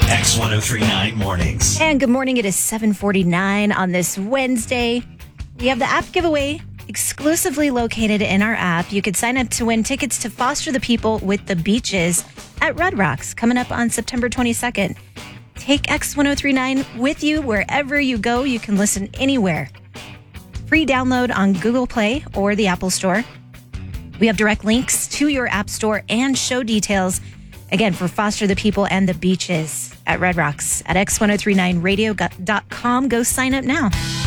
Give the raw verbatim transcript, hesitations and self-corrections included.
X ten thirty-nine Mornings. And good morning. It is seven forty-nine on this Wednesday. We have the app giveaway exclusively located in our app. You could sign up to win tickets to Foster the People with the Beaches at Red Rocks coming up on September twenty-second. Take X ten thirty-nine with you wherever you go. You can listen anywhere. Free download on Google Play or the Apple Store. We have direct links to your app store and show details, again, for Foster the People and the Beaches at Red Rocks at x ten thirty-nine radio dot com. Go sign up now.